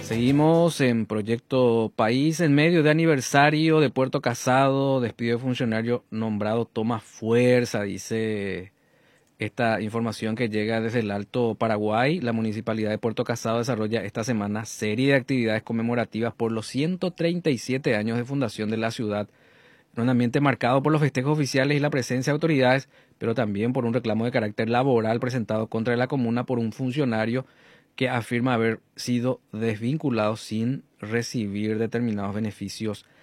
Seguimos en Proyecto País en medio de aniversario de Puerto Casado, despido de funcionario nombrado toma fuerza, dice esta información que llega desde el Alto Paraguay. La Municipalidad de Puerto Casado desarrolla esta semana serie de actividades conmemorativas por los 137 años de fundación de la ciudad, en un ambiente marcado por los festejos oficiales y la presencia de autoridades, pero también por un reclamo de carácter laboral presentado contra la comuna por un funcionario que afirma haber sido desvinculado sin recibir determinados beneficios